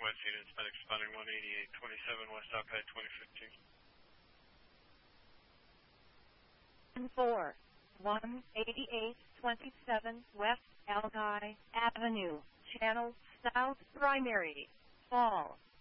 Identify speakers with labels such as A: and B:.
A: West units, medic spotting 18827 West Alki 2015.
B: 4, 18827 West Alki Avenue, Channel South Primary, Fall.